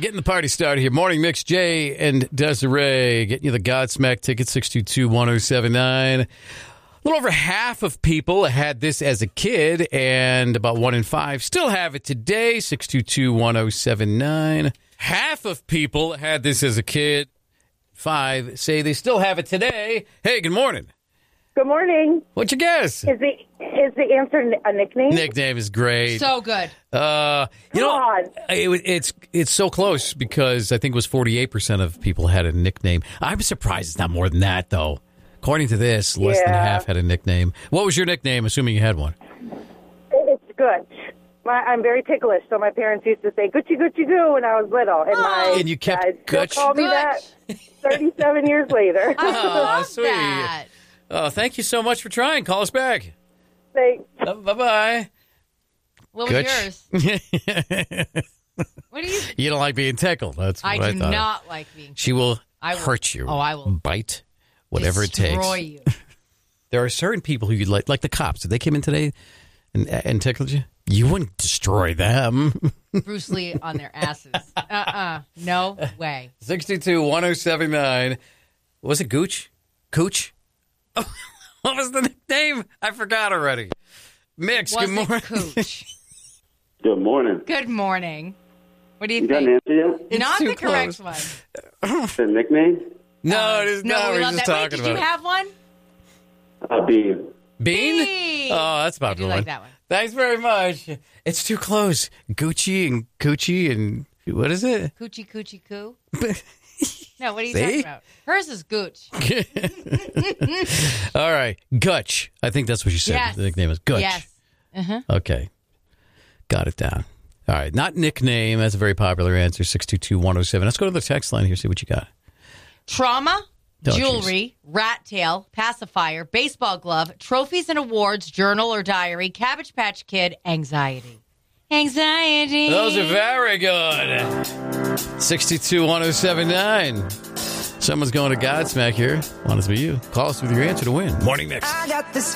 getting the party started here. Morning Mix, Jay and Desiree. Getting you the Godsmack ticket, 622-1079. A little over half of people had this as a kid, and about 1 in 5 still have it today, 622-1079. Half of people had this as a kid. 5 say they still have it today. Hey, good morning. Good morning. What'd you guess? Is the answer a nickname? Nickname is great. So good. It's so close because I think it was 48% of people had a nickname. I'm surprised it's not more than that, though. According to this, less than half had a nickname. What was your nickname, assuming you had one? It's Gooch. I'm very ticklish, so my parents used to say Gucci Gucci Goo when I was little. And you kept Gooch. Called me that 37 years later. I sweet. That. Oh, thank you so much for trying. Call us back. Thanks. Bye-bye. What was yours? What do you? You don't like being tickled. That's what I do thought. not like being tickled. She will hurt you. Oh, I will bite whatever it takes. Destroy you. There are certain people who you'd like the cops. Did they come in today and tickled you? You wouldn't destroy them. Bruce Lee on their asses. No way. 622-1079. Was it Gooch? Cooch? Oh, what was the nickname? I forgot already. Mix, good morning. Cooch. Good morning. Good morning. What do you You got think? an answer yet? Not too the correct one. The nickname? No, it is not. we We're love just that. talking Wait, did about you have one? Bean. Bean? Bean. Oh, that's I about do the like one. that one. Thanks very much. It's too close. Gucci and Coochie and what is it? Coochie Coochie Coo. No, what are you See? talking about? Hers is Gooch. All right. Gutch. I think that's what you said. Yes. The nickname is Gutch. Yes. Okay. Got it down. All right. Not nickname. That's a very popular answer. 622-107. Let's go to the text line here, see what you got. Trauma, Oh, jewelry, rat tail, pacifier, baseball glove, trophies and awards, journal or diary, Cabbage Patch Kid, anxiety. Anxiety. Those are very good. 622-1079. Someone's going to Godsmack here. Want it to be you. Call us with your answer to win. Morning Mix.